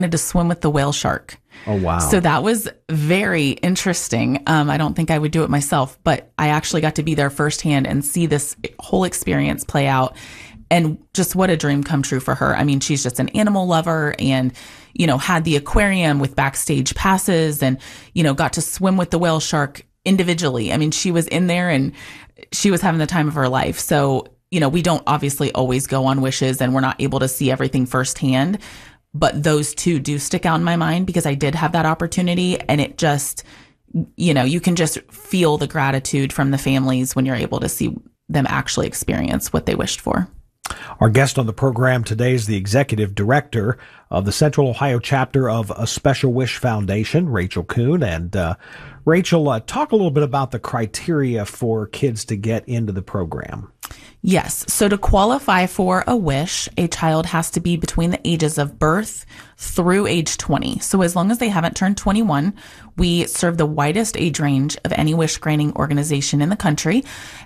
to swim with the whale shark. Oh, wow. So that was very interesting. I don't think I would do it myself, but I actually got to be there firsthand and see this whole experience play out. And just what a dream come true for her. I mean, she's just an animal lover and, had the aquarium with backstage passes and, got to swim with the whale shark individually. I mean, she was in there and she was having the time of her life. So, we don't obviously always go on wishes and we're not able to see everything firsthand. But those two do stick out in my mind because I did have that opportunity, and it just, you can just feel the gratitude from the families when you're able to see them actually experience what they wished for. Our guest on the program today is the executive director of the Central Ohio chapter of A Special Wish Foundation, Rachel Kuhn. And Rachel, talk a little bit about the criteria for kids to get into the program. Yes. So to qualify for a wish, a child has to be between the ages of birth through age 20. So as long as they haven't turned 21, we serve the widest age range of any wish granting organization in the country.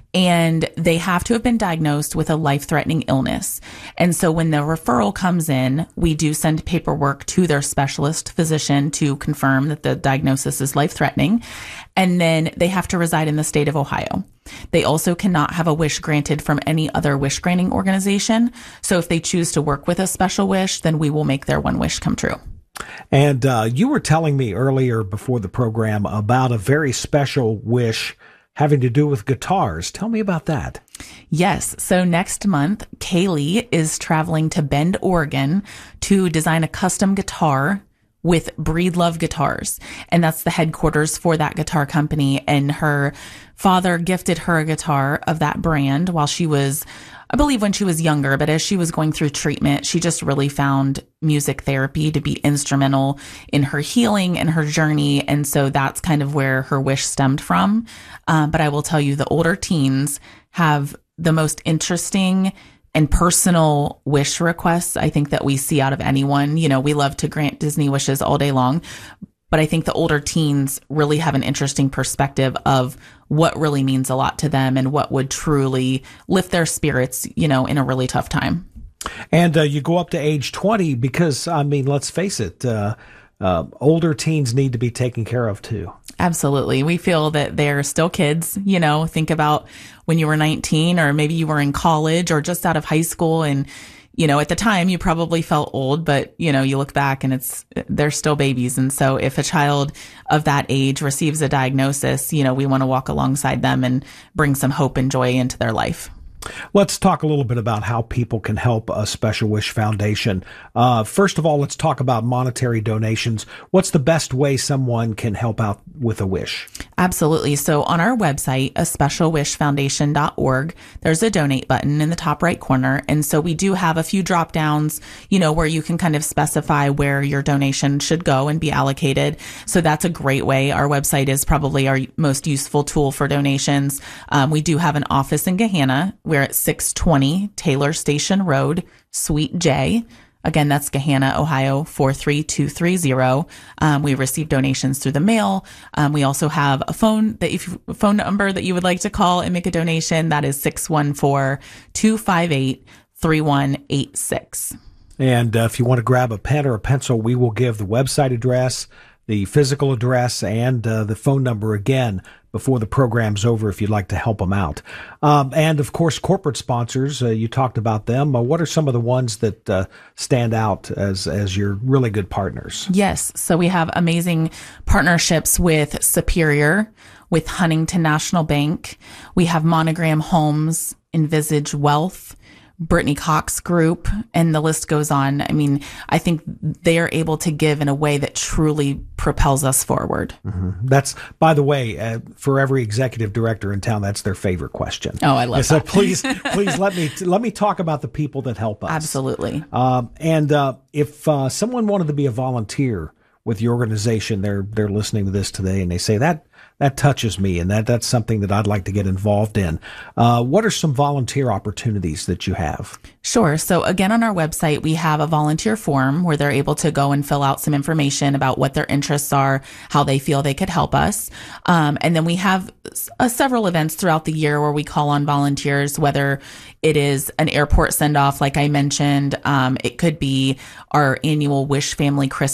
And they have to have been diagnosed with a life-threatening illness. And so when the referral comes in, we do send paperwork to their specialist physician to confirm that the diagnosis is life-threatening. And then they have to reside in the state of Ohio. They also cannot have a wish granted from any other wish granting organization. So if they choose to work with a Special Wish, then we will make their one wish come true. And you were telling me earlier before the program about a very special wish having to do with guitars. Tell me about that. Yes. So next month, Kaylee is traveling to Bend, Oregon to design a custom guitar with Breedlove Guitars. And that's the headquarters for that guitar company. And her father gifted her a guitar of that brand while she was, I believe, when she was younger. But as she was going through treatment, she just really found music therapy to be instrumental in her healing and her journey. And so that's kind of where her wish stemmed from. But I will tell you, the older teens have the most interesting and personal wish requests, I think, that we see out of anyone. We love to grant Disney wishes all day long, but I think the older teens really have an interesting perspective of what really means a lot to them and what would truly lift their spirits, in a really tough time. And you go up to age 20 because, let's face it, older teens need to be taken care of too. Absolutely. We feel that they're still kids. Think about when you were 19 or maybe you were in college or just out of high school. And, at the time you probably felt old, but, you look back and they're still babies. And so if a child of that age receives a diagnosis, we want to walk alongside them and bring some hope and joy into their life. Let's talk a little bit about how people can help a Special Wish Foundation. First of all, let's talk about monetary donations. What's the best way someone can help out with a wish? Absolutely. So on our website, aspecialwishfoundation.org, there's a donate button in the top right corner. And so we do have a few drop downs, where you can kind of specify where your donation should go and be allocated. So that's a great way. Our website is probably our most useful tool for donations. We do have an office in Gahanna. We're at 620 Taylor Station Road, Suite J. Again, that's Gahanna, Ohio, 43230. We receive donations through the mail. We also have a phone number that you would like to call and make a donation. That is 614-258-3186. And if you want to grab a pen or a pencil, we will give the website address, the physical address, and the phone number again before the program's over if you'd like to help them out. And, of course, corporate sponsors, you talked about them. What are some of the ones that stand out as your really good partners? Yes. So we have amazing partnerships with Superior, with Huntington National Bank. We have Monogram Homes, Envisage Wealth, Brittany Cox Group, and the list goes on. I think they are able to give in a way that truly propels us forward. Mm-hmm. That's, by the way, for every executive director in town, that's their favorite question. Oh, I love that. So please let me talk about the people that help us. Absolutely. And if someone wanted to be a volunteer, with your organization, they're listening to this today and they say that touches me, and that's something that I'd like to get involved in. What are some volunteer opportunities that you have? Sure. So again, on our website, we have a volunteer form where they're able to go and fill out some information about what their interests are, how they feel they could help us. And then we have several events throughout the year where we call on volunteers, whether it is an airport send off, like I mentioned, it could be our annual Wish Family Christmas